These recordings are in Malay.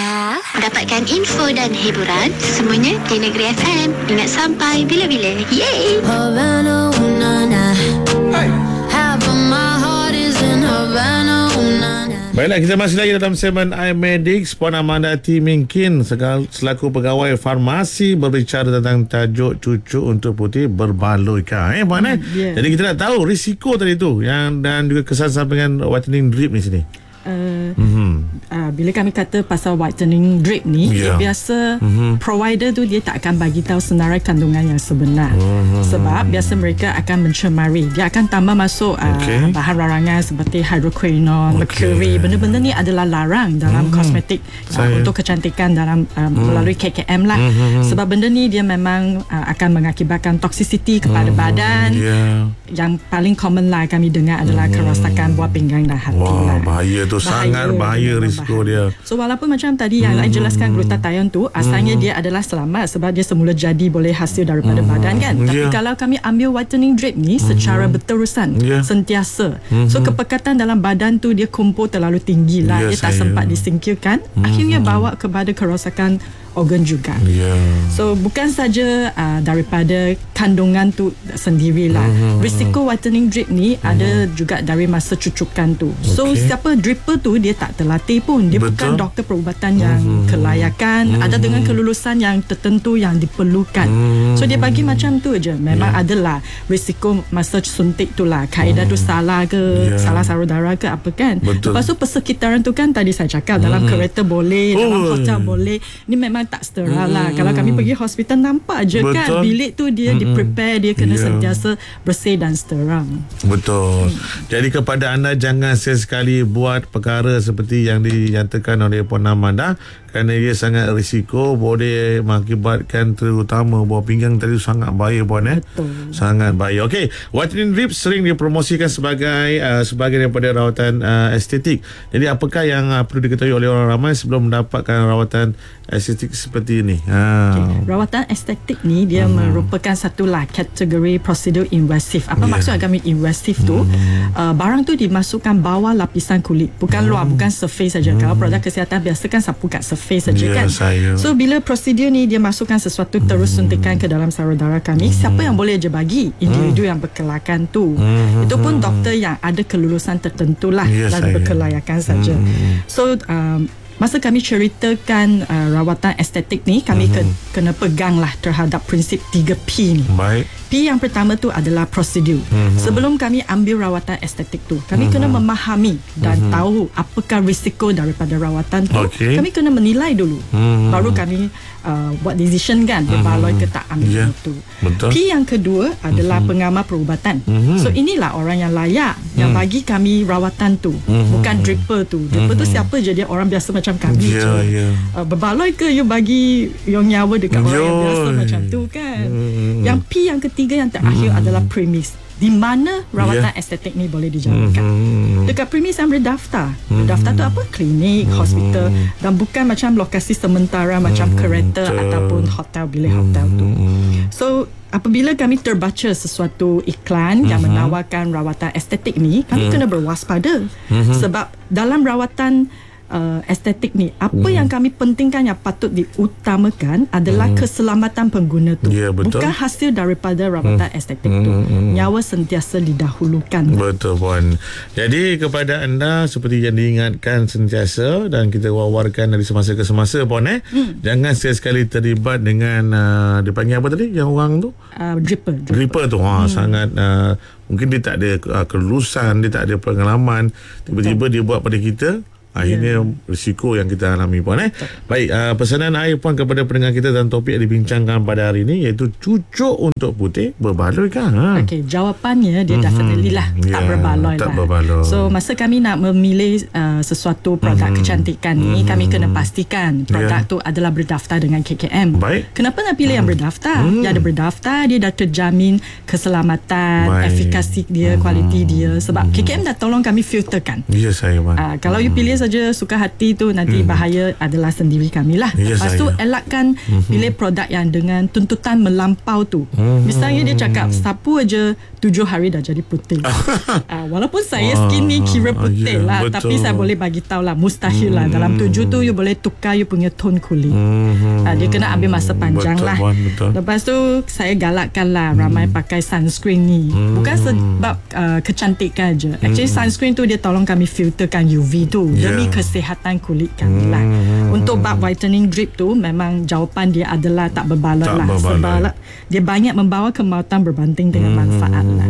Anda dapatkan info dan hiburan semuanya di Negeri FM. Ingat sampai bila-bila. Yeay! Havana, hey. Half of my heart is in Havana. Baiklah, kita masih lagi dalam segmen iMedics. Puan Amanda T. Minkin selaku pegawai farmasi berbicara tentang tajuk cucuk untuk putih berbaloi kah, Puan yeah. Jadi kita nak tahu risiko tadi tu dan juga kesan sampingan whitening drip ni sini. Bila kami kata pasal whitening drip ni, biasa provider tu dia tak akan bagi tahu senarai kandungan yang sebenar. Sebab biasa mereka akan mencemari. Dia akan tambah masuk bahan rarangan seperti hydroquinone, mercury. Benda-benda ni adalah larang dalam kosmetik untuk kecantikan dalam melalui KKM lah. Sebab benda ni dia memang akan mengakibatkan toxicity kepada badan. Yang paling common lah kami dengar adalah kerosakan buah pinggang dan hati. Wah, bahaya tu, sangat bahaya risiko dia. So walaupun macam tadi yang lain jelaskan glutathione tu asalnya dia adalah selamat sebab dia semula jadi boleh hasil daripada badan kan. Tapi kalau kami ambil whitening drip ni secara berterusan sentiasa, so kepekatan dalam badan tu dia kumpul terlalu tinggi lah, dia tak sempat disingkirkan, akhirnya bawa kepada kerosakan organ juga. So bukan saja daripada kandungan tu sendirilah. Risiko whitening drip ni ada juga dari masa cucukan tu. So siapa dripper tu dia tak terlatih pun. Dia bukan doktor perubatan yang kelayakan, ada dengan kelulusan yang tertentu yang diperlukan. So dia bagi macam tu je. Memang adalah risiko masa suntik tu lah. Kaedah tu salah ke, salah sarudara ke apa kan. Lepas tu persekitaran tu kan tadi saya cakap dalam kereta boleh, dalam hotel boleh. Ni memang tak sterile lah. Kalau kami pergi hospital nampak je kan bilik tu dia di-prepare, dia kena sentiasa bersih dan sterile. Betul. Jadi kepada anda, jangan sekali buat perkara seperti yang dinyatakan oleh Puan Amanda, kerana dia sangat risiko, boleh mengakibatkan terutama buah pinggang tadi sangat bahaya Puan. Betul. Sangat bahaya. Okey, whitening drip sering dipromosikan sebagai daripada rawatan estetik. Jadi apakah yang perlu diketahui oleh orang ramai sebelum mendapatkan rawatan estetik seperti ini? Rawatan estetik ni dia merupakan satulah kategori prosedur invasif. Apa maksud kami invasif tu? Barang tu dimasukkan bawah lapisan kulit, bukan luar, bukan surface saja. Kalau produk kesihatan biasa kan sapu kat surface saja kan. So bila prosedur ni dia masukkan sesuatu terus suntikan ke dalam sarudara kami, siapa yang boleh je bagi? Individu yang berkelayakan tu. Itu pun doktor yang ada kelulusan tertentu lah dan berkelayakan saja. So masa kami ceritakan rawatan estetik ni, kami kena pegang lah terhadap prinsip 3P ni. Baik. P yang pertama tu adalah prosedur. Sebelum kami ambil rawatan estetik tu, kami kena memahami dan tahu apakah risiko daripada rawatan tu. Kami kena menilai dulu. Baru kami buat decision kan, berbaloi ke tak ambil itu. P yang kedua adalah pengamal perubatan. So inilah orang yang layak yang bagi kami rawatan tu, bukan dripper tu. Dripper tu siapa je, dia orang biasa macam kami je. Berbaloi ke you bagi yang nyawa dekat orang yang biasa macam tu kan. Yang P yang ketiga yang terakhir adalah premis. Di mana rawatan estetik ni boleh dijalankan. Dekat premis yang berdaftar. Berdaftar tu apa? Klinik, hospital, dan bukan macam lokasi sementara macam kereta ataupun hotel, bilik hotel tu. So apabila kami terbaca sesuatu iklan yang menawarkan rawatan estetik ni, kami kena berwaspada. Sebab dalam rawatan estetik ni, apa yang kami pentingkan yang patut diutamakan adalah keselamatan pengguna tu, bukan hasil daripada rawatan estetik tu. Nyawa sentiasa didahulukan. Betul Puan. Jadi kepada anda, seperti yang diingatkan sentiasa dan kita wawarkan dari semasa ke semasa Puan, jangan sekali-sekali terlibat dengan dipanggil apa tadi yang orang tu, dripper tu. Sangat mungkin dia tak ada kelulusan, dia tak ada pengalaman, tiba-tiba dia buat pada kita, akhirnya risiko yang kita alami Puan. Baik, pesanan air Puan kepada pendengar kita dan topik yang dibincangkan pada hari ini iaitu cucuk untuk putih berbaloi kah? Okey, jawapannya dia definitely lah tak berbaloi lah. So masa kami nak memilih sesuatu produk kecantikan ni, kami kena pastikan produk tu adalah berdaftar dengan KKM. Baik. Kenapa nak pilih yang berdaftar? Yang ada berdaftar, dia dah terjamin keselamatan, efikasi dia, kualiti dia. Sebab KKM dah tolong kami filterkan. Ya saya Puan. Kalau you pilih saja suka hati tu nanti bahaya adalah sendiri kami lah. Lepas tu elakkan pilih produk yang dengan tuntutan melampau tu. Misalnya dia cakap sapu aja 7 hari dah jadi putih. Walaupun saya skin ni kira putih lah, tapi saya boleh bagi tahu lah mustahil lah. Dalam 7 tu you boleh tukar you punya tone kulit. Dia kena ambil masa panjang lah. Lepas tu saya galakkan lah ramai pakai sunscreen ni. Bukan sebab kecantikan je. Actually sunscreen tu dia tolong kami filterkan UV tu demi kesihatan kulit kami lah. Untuk bab whitening drip tu memang jawapan dia adalah tak berbaloi lah. Sebab dia banyak membawa kemautan berbanding dengan manfaat lah.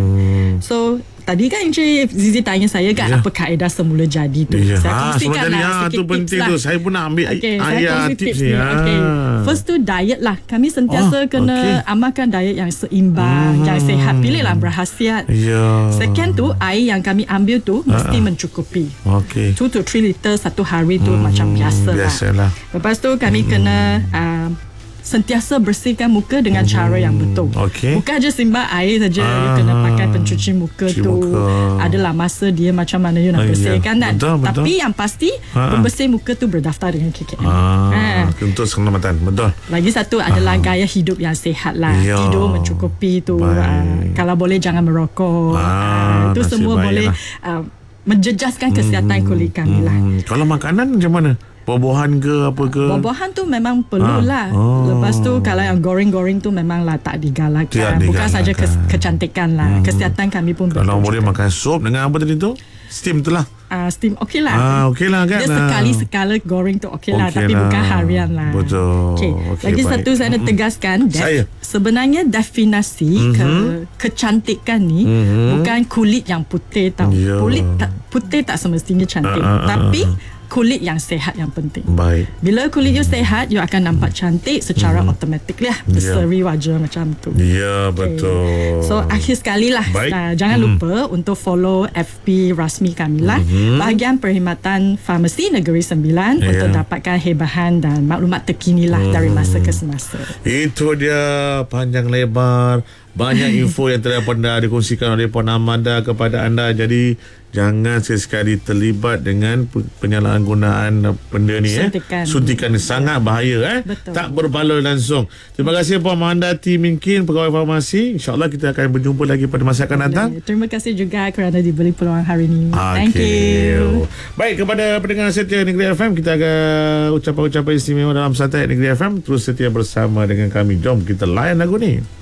So tadi kan Encik Zizi tanya saya kan apa kaedah semula jadi tu. Saya kongsikan lah sikit tu penting tips tu. lah. Saya pun nak ambil saya kongsi tips ni. First tu diet lah. Kami sentiasa kena amalkan diet yang seimbang, yang sehat. Pilihlah berkhasiat. Second tu air yang kami ambil tu mesti mencukupi. 2 to 3 liter satu hari tu macam biasa lah. Lepas tu kami kena sentiasa bersihkan muka dengan cara yang betul. Bukan je simbang air saja. You kena pakai pencuci muka tu. Adalah masa dia macam mana you nak bersihkan kan. Tapi yang pasti pembersih muka tu berdaftar dengan KKM. Untuk keselamatan. Betul. Lagi satu adalah gaya hidup yang sihat lah. Tidur mencukupi tu. Kalau boleh jangan merokok. Itu semua boleh menjejaskan kesihatan kulit kami lah. Kalau makanan macam mana? Buah-buahan ke apa ke? Buah-buahan tu memang perlulah. Lepas tu kalau yang goreng-goreng tu memanglah tak digalakkan. Bukan saja kecantikan lah. Kesihatan kami pun kalau boleh makan sup dengan apa tadi tu? Steam tu lah. Steam okey lah. Okey lah kan. Dia sekali-sekala goreng tu okey lah. Tapi bukan harian lah. Betul. Lagi satu saya nak tegaskan. Sebenarnya definisi kecantikan ni bukan kulit yang putih tau. Kulit putih tak semestinya cantik. Tapi kulit yang sehat yang penting. Bila kulit you sehat, you akan nampak cantik secara automatik lah. Berseri wajah macam tu. Betul. So akhir sekali lah, jangan lupa untuk follow FB rasmi kami lah. Bahagian Perkhidmatan Farmasi Negeri Sembilan untuk dapatkan hebahan dan maklumat terkini lah dari masa ke semasa. Itu dia panjang lebar, banyak info yang telah pernah dikongsikan oleh Puan Amanda kepada anda. Jadi jangan sekali terlibat dengan penyalahgunaan benda ni. Suntikan ni sangat bahaya. Tak berbaloi langsung. Terima kasih Puan Amanda T. Minkin, Pegawai Farmasi. InsyaAllah kita akan berjumpa lagi pada masa akan datang. Terima kasih juga kerana diberi peluang hari ini. Thank you. Baik, kepada pendengar setia Negeri FM, kita akan ucapan-ucapan istimewa dalam Santai Negeri FM. Terus setia bersama dengan kami. Jom kita layan lagu ni.